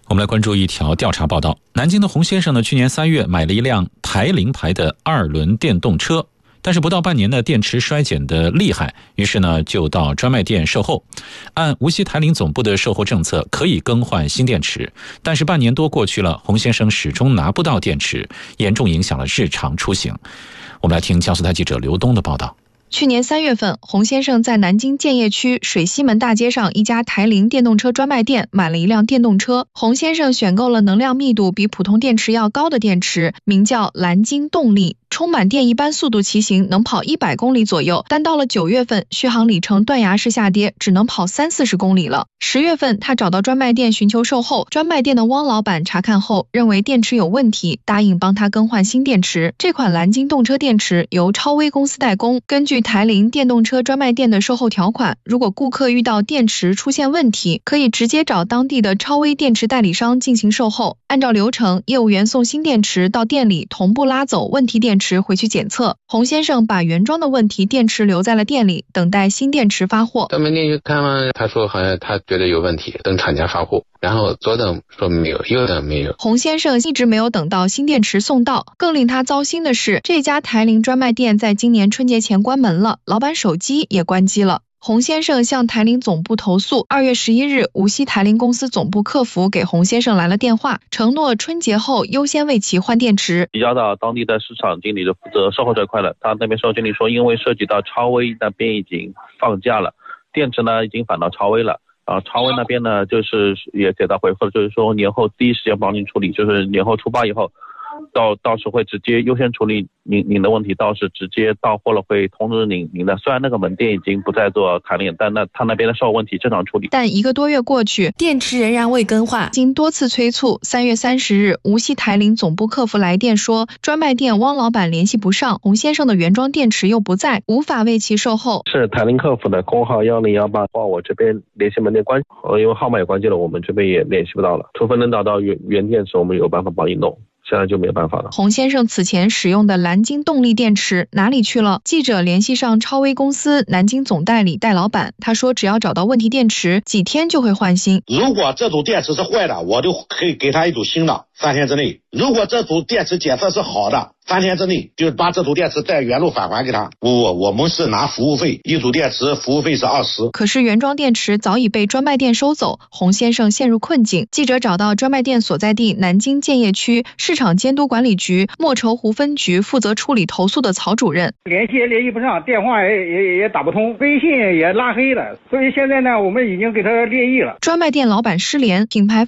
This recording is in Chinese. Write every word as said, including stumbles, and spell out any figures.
我们来关注一条调查报道。南京的洪先生呢，去年三月买了一辆台铃牌的二轮电动车，但是不到半年呢，电池衰减的厉害，于是呢就到专卖店售后。按无锡台铃总部的售后政策，可以更换新电池，但是半年多过去了，洪先生始终拿不到电池，严重影响了日常出行。我们来听江苏台记者刘东的报道。 去年三月份，洪先生在南京建业区水西门大街上一家台铃电动车专卖店买了一辆电动车。洪先生选购了能量密度比普通电池要高的电池，名叫蓝鲸动力。充满电一般速度骑行能跑一百公里左右，但到了九月份，续航里程断崖式下跌，只能跑三四十公里了。十月份，他找到专卖店寻求售后，专卖店的汪老板查看后认为电池有问题，答应帮他更换新电池。这款蓝鲸动车电池由超微公司代工，根据台铃电动车专卖店的售后条款，如果顾客遇到电池出现问题，可以直接找当地的超微电池代理商进行售后。按照流程，业务员送新电池到店里，同步拉走问题电池回去检测。洪先生把原装的问题电池留在了店里，等待新电池发货。 专卖店去看完，他说好像他觉得有问题，等厂家发货。然后左等说没有，右等没有。 洪先生一直没有等到新电池送到，更令他糟心的是，这家台铃专卖店在今年春节前关门了，老板手机也关机了。洪先生向台铃总部投诉。二月十一日，无锡台铃公司总部客服给洪先生来了电话，承诺春节后优先为其换电池。 提交到当地的市场经理的负责售后这块了，他那边售后经理说，因为涉及到超微那边已经放假了，电池呢已经返到超微了。啊，超微那边呢，就是也给他回复了，就是说年后第一时间帮您处理，就是年后出发以后，到到时会直接优先处理您您的问题，到时直接到货了会通知您您的。虽然那个门店已经不再做台铃，但那他那边的售后问题正常处理。 但一个多月过去，电池仍然未更换。经多次催促，三月三十日，无锡台铃总部客服来电说，专卖店汪老板联系不上，洪先生的原装电池又不在，无法为其售后。 是台铃客服的工号幺零幺八，我这边联系门店关，呃，因为号码也关机了，我们这边也联系不到了。除非能找到原原电池，我们有办法帮你弄。现在就没有办法了。 洪先生此前使用的蓝鲸动力电池哪里去了？记者联系上超微公司南京总代理戴老板，他说只要找到问题电池，几天就会换新。 如果这组电池是坏的，我就可以给他一组新的，三天之内。如果这组电池检测是好的，三天之内就把这组电池再原路返还给他。不，我们是拿服务费，一组电池服务费是二十。 可是原装电池早已被专卖店收走，洪先生陷入困境。记者找到专卖店所在地南京建业区市场监督管理局莫愁湖分局负责处理投诉的曹主任， 联系也联系不上，电话也也也打不通，微信也拉黑了，所以现在呢，我们已经给他列异了。 专卖店老板失联，品牌